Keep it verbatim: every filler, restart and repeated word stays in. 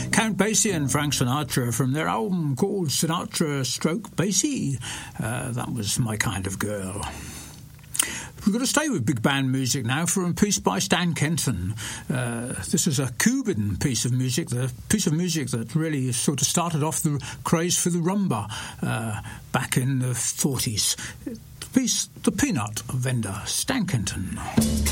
Count Basie and Frank Sinatra from their album called Sinatra Stroke Basie. Uh, that was My Kind of Girl. We're going to stay with big band music now for a piece by Stan Kenton. Uh, this is a Cuban piece of music, the piece of music that really sort of started off the craze for the rumba uh, back in the forties. The piece, The Peanut Vendor, Stan Kenton.